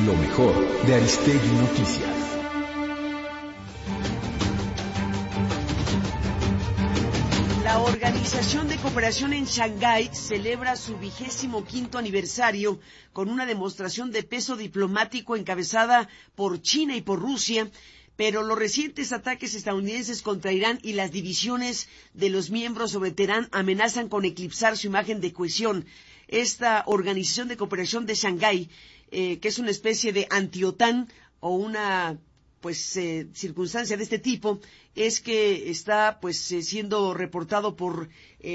Lo mejor de Aristegui Noticias. La Organización de Cooperación en Shanghái celebra su 25º aniversario con una demostración de peso diplomático encabezada por China y por Rusia, pero los recientes ataques estadounidenses contra Irán y las divisiones de los miembros sobre Teherán amenazan con eclipsar su imagen de cohesión. Esta Organización de Cooperación de Shanghái, que es una especie de anti-OTAN o una circunstancia de este tipo, es que está siendo reportado por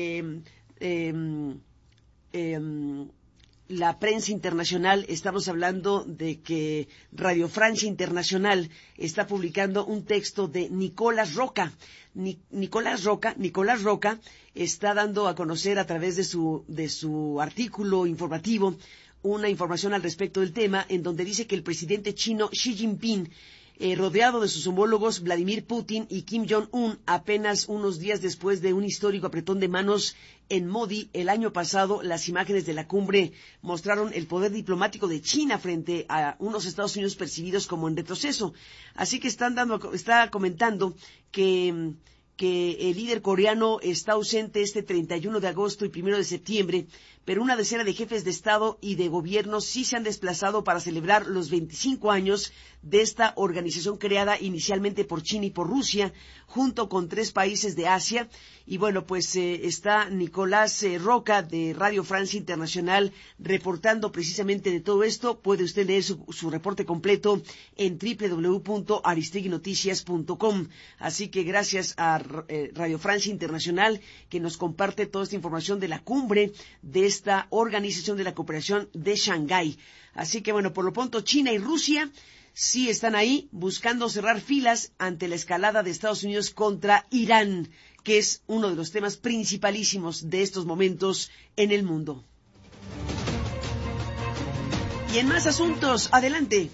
la prensa internacional. Estamos hablando de que Radio Francia Internacional está publicando un texto de Nicolás Roca. Nicolás Roca está dando a conocer a través de su artículo informativo una información al respecto del tema, en donde dice que el presidente chino Xi Jinping, rodeado de sus homólogos Vladimir Putin y Kim Jong-un, apenas unos días después de un histórico apretón de manos en Modi el año pasado, las imágenes de la cumbre mostraron el poder diplomático de China frente a unos Estados Unidos percibidos como en retroceso. Así que está comentando que el líder coreano está ausente este 31 de agosto y 1 de septiembre, pero una decena de jefes de Estado y de gobierno sí se han desplazado para celebrar los 25 años de esta organización creada inicialmente por China y por Rusia, junto con 3 países de Asia. Y bueno, está Nicolás Roca de Radio Francia Internacional reportando precisamente de todo esto. Puede usted leer su reporte completo en www.aristeguinoticias.com. Así que gracias a Radio Francia Internacional que nos comparte toda esta información de la cumbre de esta Organización de la Cooperación de Shanghái. Así que bueno, por lo pronto China y Rusia sí están ahí buscando cerrar filas ante la escalada de Estados Unidos contra Irán, que es uno de los temas principalísimos de estos momentos en el mundo. Y en más asuntos, adelante.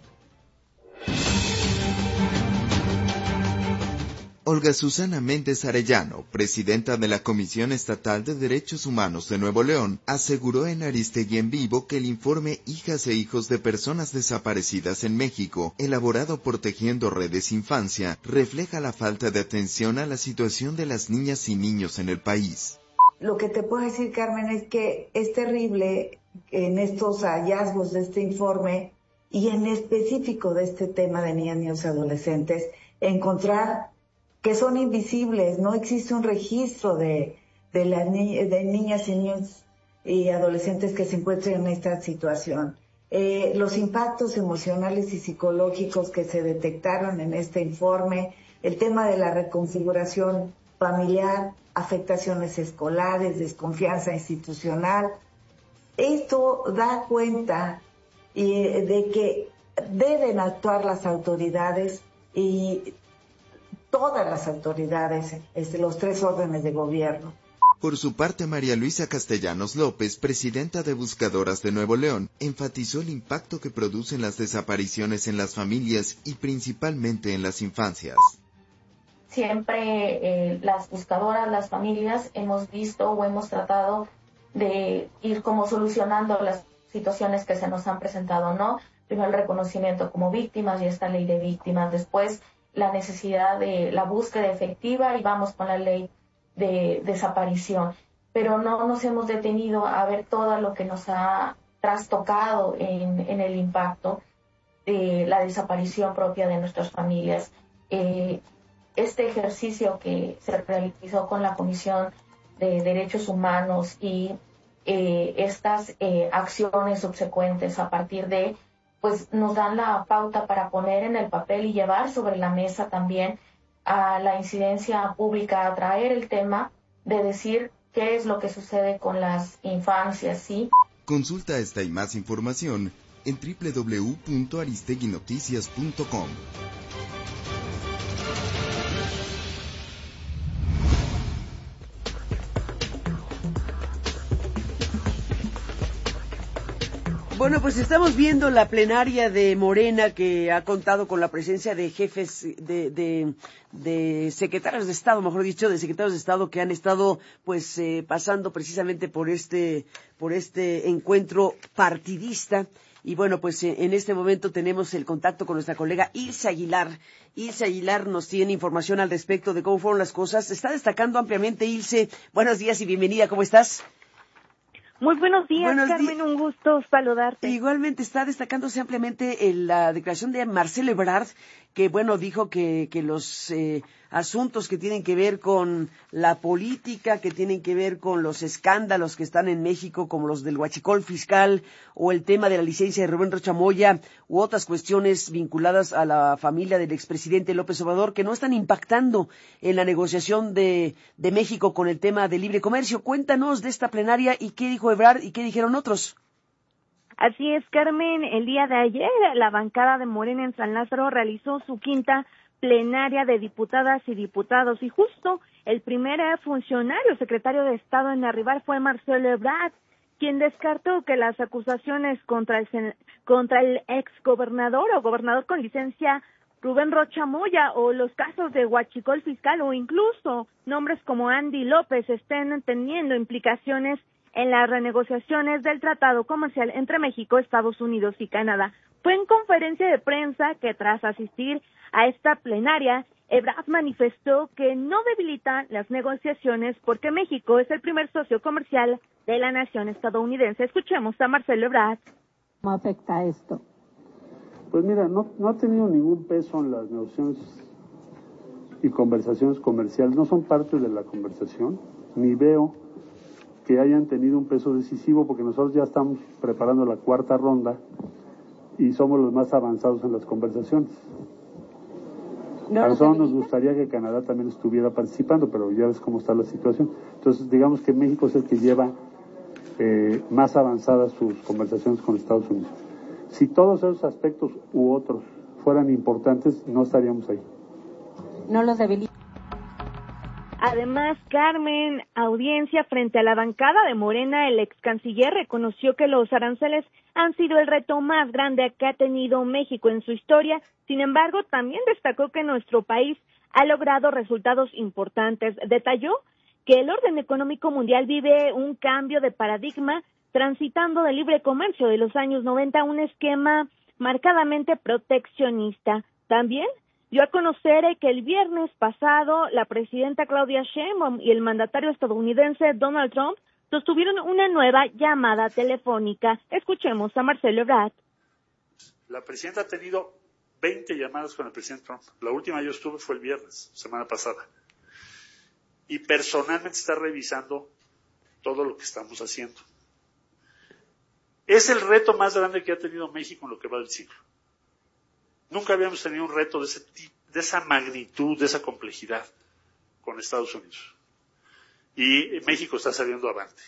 Olga Susana Méndez Arellano, presidenta de la Comisión Estatal de Derechos Humanos de Nuevo León, aseguró en Aristegui en Vivo que el informe Hijas e Hijos de Personas Desaparecidas en México, elaborado por Tejiendo Redes Infancia, refleja la falta de atención a la situación de las niñas y niños en el país. Lo que te puedo decir, Carmen, es que es terrible en estos hallazgos de este informe y en específico de este tema de niñas, niños y adolescentes, encontrar que son invisibles. No existe un registro de niñas y niños y adolescentes que se encuentren en esta situación. Los impactos emocionales y psicológicos que se detectaron en este informe, el tema de la reconfiguración familiar, afectaciones escolares, desconfianza institucional, esto da cuenta de que deben actuar las autoridades y todas las autoridades, los 3 órdenes de gobierno. Por su parte, María Luisa Castellanos López, presidenta de Buscadoras de Nuevo León, enfatizó el impacto que producen las desapariciones en las familias y principalmente en las infancias. Siempre las buscadoras, las familias, hemos visto o hemos tratado de ir como solucionando las situaciones que se nos han presentado, ¿no? Primero el reconocimiento como víctimas y esta ley de víctimas, después la necesidad de la búsqueda efectiva y vamos con la ley de desaparición. Pero no nos hemos detenido a ver todo lo que nos ha trastocado en el impacto de la desaparición propia de nuestras familias. Este ejercicio que se realizó con la Comisión de Derechos Humanos y estas acciones subsecuentes a partir de pues nos dan la pauta para poner en el papel y llevar sobre la mesa también a la incidencia pública, a traer el tema de decir qué es lo que sucede con las infancias, ¿sí? Consulta esta y más información en www.aristeguinoticias.com. Bueno, pues estamos viendo la plenaria de Morena, que ha contado con la presencia de jefes de secretarios de Estado, mejor dicho, de secretarios de Estado que han estado pues pasando precisamente por este encuentro partidista. Y bueno, pues en este momento tenemos el contacto con nuestra colega Ilse Aguilar. Ilse Aguilar nos tiene información al respecto de cómo fueron las cosas. Está destacando ampliamente. Ilse, buenos días y bienvenida. ¿Cómo estás? Muy buenos días, Carmen, un gusto saludarte. Igualmente está destacándose ampliamente la declaración de Marcelo Ebrard, que bueno, dijo que los asuntos que tienen que ver con la política, que tienen que ver con los escándalos que están en México, como los del huachicol fiscal o el tema de la licencia de Rubén Rocha Moya u otras cuestiones vinculadas a la familia del expresidente López Obrador, que no están impactando en la negociación de México con el tema de libre comercio. Cuéntanos de esta plenaria y qué dijo Ebrard y qué dijeron otros. Así es, Carmen. El día de ayer, la bancada de Morena en San Lázaro realizó su quinta plenaria de diputadas y diputados. Y justo el primer funcionario, secretario de Estado en arribar fue Marcelo Ebrard, quien descartó que las acusaciones contra el exgobernador o gobernador con licencia Rubén Rocha Moya o los casos de huachicol fiscal o incluso nombres como Andy López estén teniendo implicaciones en las renegociaciones del tratado comercial entre México, Estados Unidos y Canadá. Fue en conferencia de prensa que tras asistir a esta plenaria, Ebrard manifestó que no debilita las negociaciones porque México es el primer socio comercial de la nación estadounidense. Escuchemos a Marcelo Ebrard. ¿Cómo afecta esto? Pues mira, no ha tenido ningún peso en las negociaciones y conversaciones comerciales. No son parte de la conversación, ni veo que hayan tenido un peso decisivo, porque nosotros ya estamos preparando la cuarta ronda y somos los más avanzados en las conversaciones. A nosotros nos gustaría que Canadá también estuviera participando, pero ya ves cómo está la situación. Entonces, digamos que México es el que lleva más avanzadas sus conversaciones con Estados Unidos. Si todos esos aspectos u otros fueran importantes, no estaríamos ahí. No los debilita. Además, Carmen, audiencia frente a la bancada de Morena, el ex canciller reconoció que los aranceles han sido el reto más grande que ha tenido México en su historia. Sin embargo, también destacó que nuestro país ha logrado resultados importantes. Detalló que el orden económico mundial vive un cambio de paradigma, transitando del libre comercio de los años 90 a un esquema marcadamente proteccionista. También dio a conocer que el viernes pasado la presidenta Claudia Sheinbaum y el mandatario estadounidense Donald Trump sostuvieron una nueva llamada telefónica. Escuchemos a Marcelo Ebrard. La presidenta ha tenido 20 llamadas con el presidente Trump. La última yo estuve fue el viernes, semana pasada. Y personalmente está revisando todo lo que estamos haciendo. Es el reto más grande que ha tenido México en lo que va del siglo. Nunca habíamos tenido un reto de esa magnitud, de esa complejidad con Estados Unidos. Y México está saliendo avante.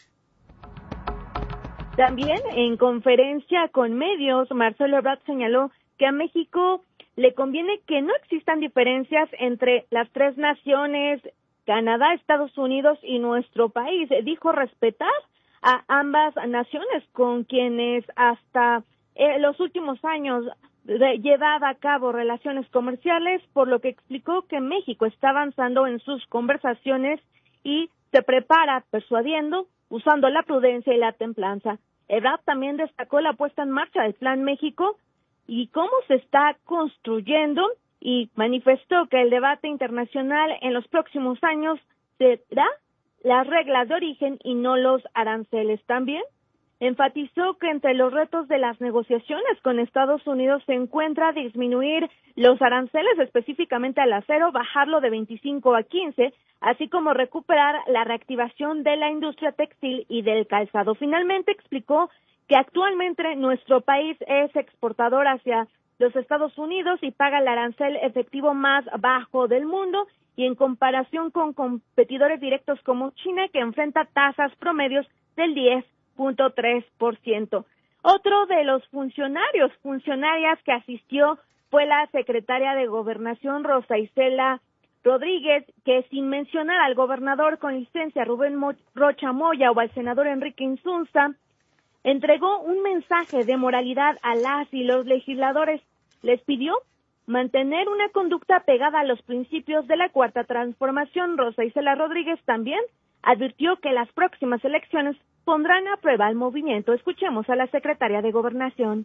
También en conferencia con medios, Marcelo Ebrard señaló que a México le conviene que no existan diferencias entre las tres naciones, Canadá, Estados Unidos y nuestro país. Dijo respetar a ambas naciones con quienes hasta los últimos años llevaba a cabo relaciones comerciales, por lo que explicó que México está avanzando en sus conversaciones y se prepara persuadiendo, usando la prudencia y la templanza. Ebrard también destacó la puesta en marcha del Plan México y cómo se está construyendo y manifestó que el debate internacional en los próximos años será las reglas de origen y no los aranceles. También enfatizó que entre los retos de las negociaciones con Estados Unidos se encuentra disminuir los aranceles, específicamente al acero, bajarlo de 25 a 15, así como recuperar la reactivación de la industria textil y del calzado. Finalmente explicó que actualmente nuestro país es exportador hacia los Estados Unidos y paga el arancel efectivo más bajo del mundo, y en comparación con competidores directos como China, que enfrenta tasas promedios del 10.3%. Otro de los funcionarias que asistió fue la secretaria de Gobernación, Rosa Isela Rodríguez, que sin mencionar al gobernador con licencia Rubén Rocha Moya o al senador Enrique Insunza, entregó un mensaje de moralidad a las y los legisladores. Les pidió mantener una conducta pegada a los principios de la Cuarta Transformación. Rosa Isela Rodríguez también advirtió que las próximas elecciones pondrán a prueba el movimiento. Escuchemos a la secretaria de Gobernación.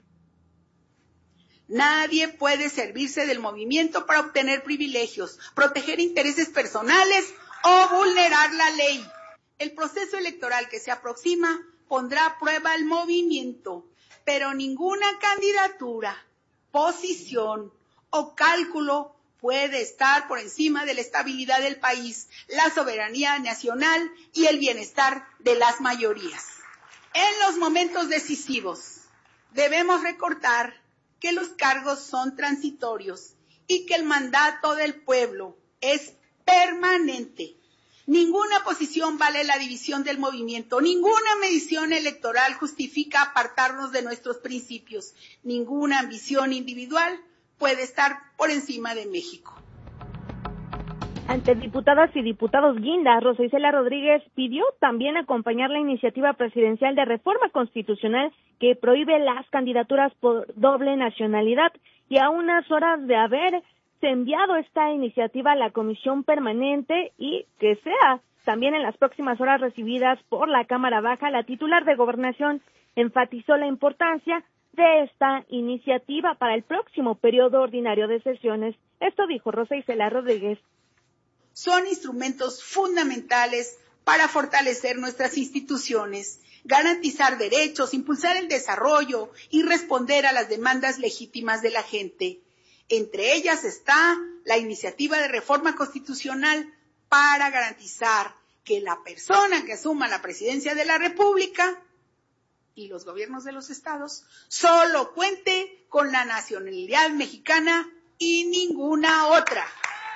Nadie puede servirse del movimiento para obtener privilegios, proteger intereses personales o vulnerar la ley. El proceso electoral que se aproxima pondrá a prueba el movimiento, pero ninguna candidatura, posición o cálculo puede estar por encima de la estabilidad del país, la soberanía nacional y el bienestar de las mayorías. En los momentos decisivos debemos recordar que los cargos son transitorios y que el mandato del pueblo es permanente. Ninguna posición vale la división del movimiento, ninguna medición electoral justifica apartarnos de nuestros principios, ninguna ambición individual puede estar por encima de México. Ante diputadas y diputados guinda, Rosa Isela Rodríguez pidió también acompañar la iniciativa presidencial de reforma constitucional que prohíbe las candidaturas por doble nacionalidad, y a unas horas de haberse enviado esta iniciativa a la comisión permanente y que sea también en las próximas horas recibidas por la Cámara Baja, la titular de Gobernación enfatizó la importancia de esta iniciativa para el próximo periodo ordinario de sesiones. Esto dijo Rosa Isela Rodríguez. Son instrumentos fundamentales para fortalecer nuestras instituciones, garantizar derechos, impulsar el desarrollo y responder a las demandas legítimas de la gente. Entre ellas está la iniciativa de reforma constitucional para garantizar que la persona que asuma la presidencia de la República y los gobiernos de los estados solo cuente con la nacionalidad mexicana y ninguna otra.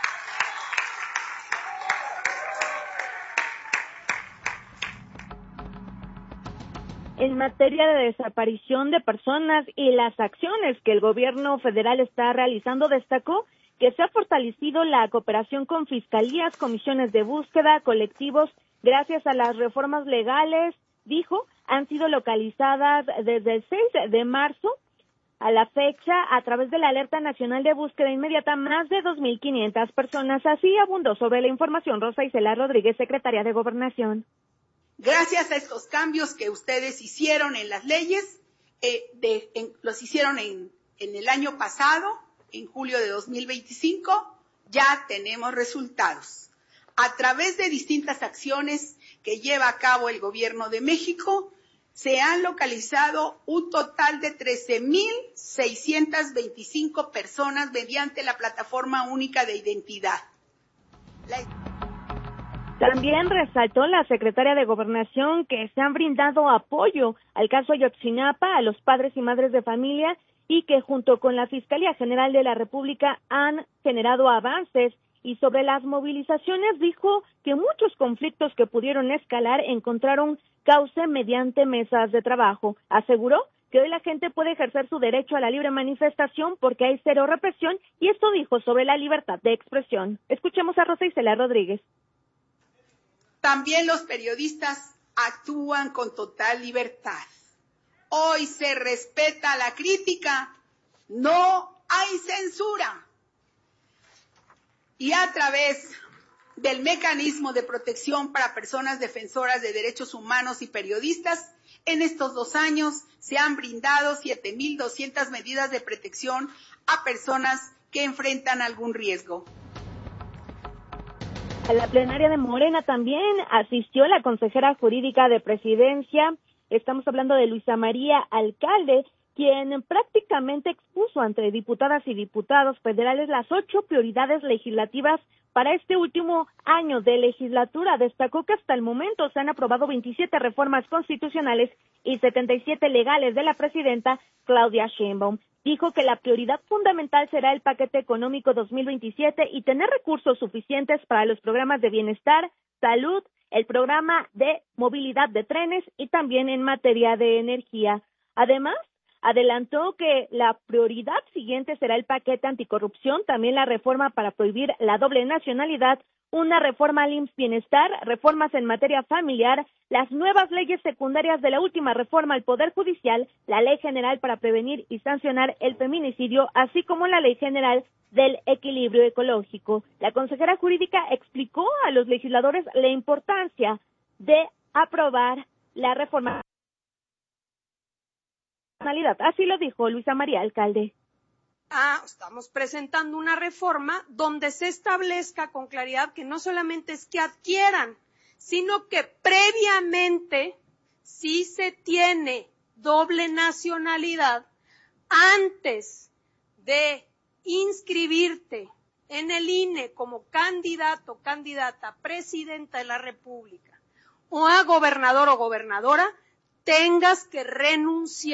En materia de desaparición de personas y las acciones que el gobierno federal está realizando, destacó que se ha fortalecido la cooperación con fiscalías, comisiones de búsqueda, colectivos. Gracias a las reformas legales, dijo, han sido localizadas desde el 6 de marzo a la fecha a través de la Alerta Nacional de Búsqueda Inmediata más de 2.500 personas. Así abundó sobre la información Rosa Isela Rodríguez, secretaria de Gobernación. Gracias a estos cambios que ustedes hicieron en las leyes, los hicieron en el año pasado, en julio de 2025, ya tenemos resultados. A través de distintas acciones que lleva a cabo el Gobierno de México, se han localizado un total de 13,625 personas mediante la Plataforma Única de Identidad. También resaltó la secretaria de Gobernación que se han brindado apoyo al caso Ayotzinapa a los padres y madres de familia y que junto con la Fiscalía General de la República han generado avances. Y sobre las movilizaciones dijo que muchos conflictos que pudieron escalar encontraron cauce mediante mesas de trabajo. Aseguró que hoy la gente puede ejercer su derecho a la libre manifestación porque hay cero represión, y esto dijo sobre la libertad de expresión. Escuchemos a Rosa Isela Rodríguez. También los periodistas actúan con total libertad. Hoy se respeta la crítica, no hay censura. Y a través del mecanismo de protección para personas defensoras de derechos humanos y periodistas, en estos 2 años se han brindado 7,200 medidas de protección a personas que enfrentan algún riesgo. A la plenaria de Morena también asistió la consejera jurídica de Presidencia. Estamos hablando de Luisa María Alcalde, quien prácticamente expuso ante diputadas y diputados federales las 8 prioridades legislativas para este último año de legislatura. Destacó que hasta el momento se han aprobado 27 reformas constitucionales y 77 legales de la presidenta Claudia Sheinbaum. Dijo que la prioridad fundamental será el paquete económico 2027 y tener recursos suficientes para los programas de bienestar, salud, el programa de movilidad de trenes y también en materia de energía. Además, Adelantó que la prioridad siguiente será el paquete anticorrupción, también la reforma para prohibir la doble nacionalidad, una reforma al IMSS Bienestar, reformas en materia familiar, las nuevas leyes secundarias de la última reforma al Poder Judicial, la Ley General para prevenir y sancionar el feminicidio, así como la Ley General del Equilibrio Ecológico. La consejera jurídica explicó a los legisladores la importancia de aprobar la reforma. Así lo dijo Luisa María Alcalde. Estamos presentando una reforma donde se establezca con claridad que no solamente es que adquieran, sino que previamente, si se tiene doble nacionalidad, antes de inscribirte en el INE como candidato o candidata a presidenta de la República o a gobernador o gobernadora, tengas que renunciar